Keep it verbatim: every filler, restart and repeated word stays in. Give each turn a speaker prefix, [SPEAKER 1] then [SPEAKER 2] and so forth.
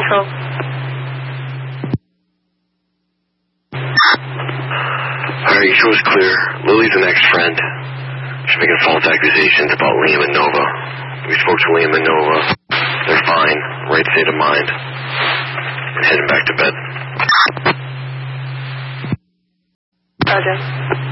[SPEAKER 1] Central.
[SPEAKER 2] Alright, your show's clear. Lily's an ex-friend. She's making false accusations about Liam and Nova. We spoke to Liam and Nova. They're fine. Right state of mind. We're heading back to bed.
[SPEAKER 1] Roger.